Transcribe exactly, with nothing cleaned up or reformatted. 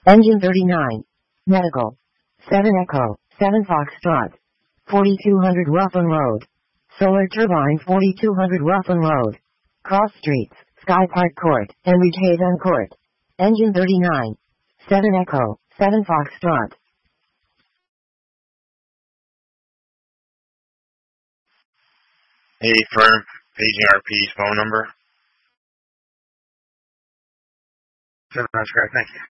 Engine thirty-nine. Medical. seven Echo, seven Foxtrot. forty-two hundred Ruffin Road. Solar Turbine forty-two hundred Ruffin Road. Cross Streets, Sky Park Court, and Ridgehaven Court. Engine thirty-nine. seven Echo, seven Foxtrot. Hey, firm, paging R P's phone number. That's correct, thank you.